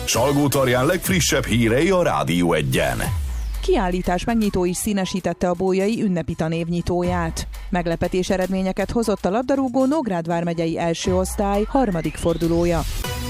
Salgótarján legfrissebb hírei a Rádió Egyen. Kiállítás megnyitó is színesítette a Bolyai ünnepi tanévnyitóját. Meglepetés eredményeket hozott a labdarúgó Nógrád vármegyei első osztály harmadik fordulója.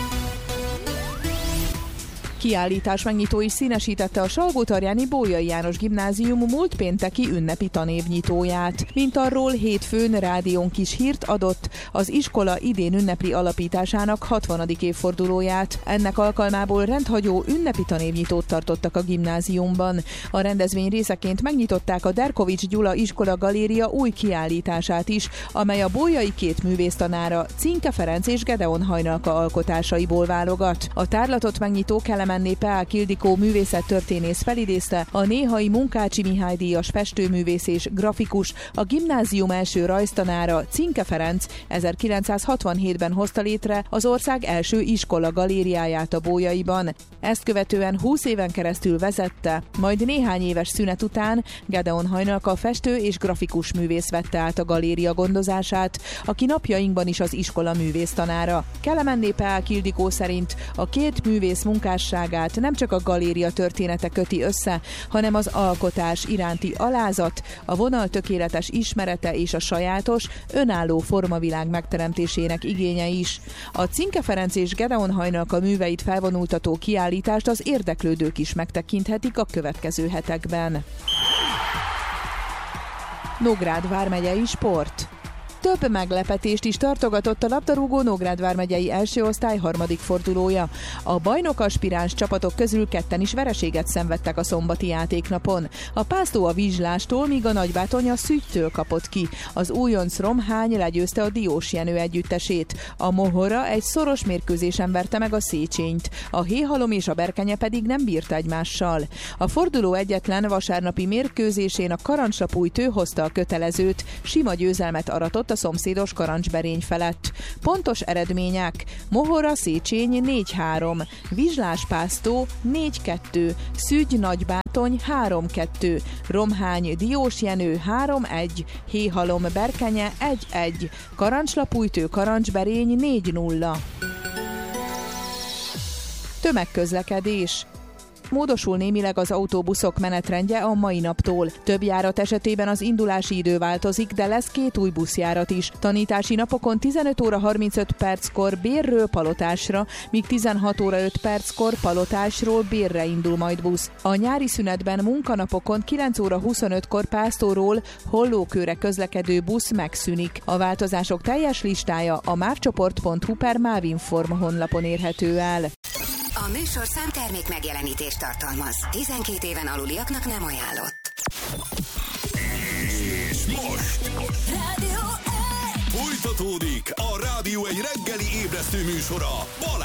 Kiállítás megnyitó is színesítette a salgótarjáni Bolyai János Gimnázium múlt pénteki ünnepi tanévnyitóját. Mint arról hétfőn rádión kis hírt adott az iskola idén ünnepli alapításának 60. évfordulóját. Ennek alkalmából rendhagyó ünnepi tanévnyitót tartottak a gimnáziumban. A rendezvény részeként megnyitották a Derkovics Gyula iskola galéria új kiállítását is, amely a bolyai két művésztanára, Cinke Ferenc és Gedeon Hajnalka alkotásaiból válogat. A tárlatot megnyitó Kelemenné Peák Ildikó művészettörténész felidézte, a néhai Munkácsi Mihály díjas festőművész és grafikus, a gimnázium első rajztanára, Cinke Ferenc 1967-ben hozta létre az ország első iskola galériáját a Bolyaiban. Ezt követően 20 éven keresztül vezette, majd néhány éves szünet után Gedeon Hajnalka festő és grafikus művész vette át a galéria gondozását, aki napjainkban is az iskola művésztanára. Kelemenné Peák Ildikó szerint a két művész munkásságát nem csak a galéria története köti össze, hanem az alkotás iránti alázat, a vonal tökéletes ismerete és a sajátos, önálló formavilág megteremtésének igénye is. A Cinke Ferenc és Gedeon Hajnalka műveit felvonultató kiállítást az érdeklődők is megtekinthetik a következő hetekben. Nógrád vármegyei sport. Több meglepetést is tartogatott a labdarúgó Nógrád vármegyei első osztály harmadik fordulója. A bajnok aspiráns csapatok közül ketten is vereséget szenvedtek a szombati játéknapon. A Pásztó a Vizslástól, míg a Nagybátony a Szügytől kapott ki. Az újonc Romhány legyőzte a Diós Jenő együttesét. A Mohora egy szoros mérkőzésen verte meg a Széchényt. A Héhalom és a Berkenye pedig nem bírt egymással. A forduló egyetlen vasárnapi mérkőzésén a Karancslapújtő hozta a kötelezőt, sima győzelmet aratott a szomszédos Karancsberény felett. Pontos eredmények: Mohora Széchény 4-3, Vizslás Pásztó 4-2, Szügy Nagybátony 3-2, Romhány Diós Jenő 3-1, Héhalom Berkenye 1-1, Karancslapújtő Karancsberény 4-0. Tömegközlekedés. Módosul némileg az autóbuszok menetrendje a mai naptól. Több járat esetében az indulási idő változik, de lesz 2 új buszjárat is. Tanítási napokon 15 óra 35 perckor Bérről Palotásra, míg 16 óra 5 perckor Palotásról Bérre indul majd busz. A nyári szünetben munkanapokon 9 óra 25-kor Pásztóról Hollókőre közlekedő busz megszűnik. A változások teljes listája a mávcsoport.hu/mávinform honlapon érhető el. A műsorszám termék megjelenítést tartalmaz. 12 éven aluliaknak nem ajánlott. És most Rádió Egy! folytatódik a Rádió Egy reggeli ébresztő műsora Balázs!